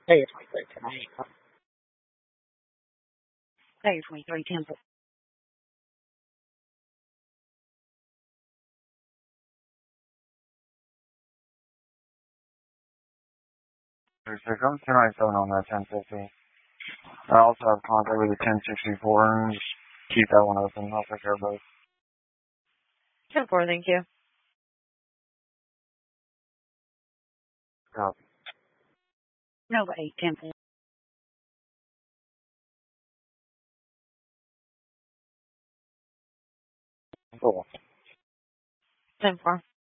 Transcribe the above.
Hey, it's 23 tonight. Hey, 23 Temple. There's 297 on that 1050. I also have contact with the 1064 and just keep that one open. I'll take care of both. 10-4, thank you. Copy. Nova 8 Temple. Cool. 10-4.